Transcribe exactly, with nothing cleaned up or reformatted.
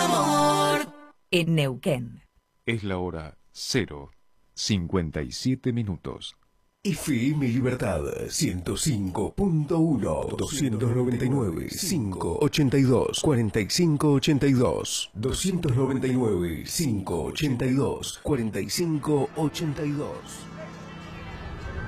amor. En Neuquén. Es la hora cero cincuenta y siete minutos. F M Libertad ciento cinco punto uno, doscientos noventa y nueve, quinientos ochenta y dos, cuarenta y cinco ochenta y dos, doscientos noventa y nueve, quinientos ochenta y dos, cuarenta y cinco ochenta y dos.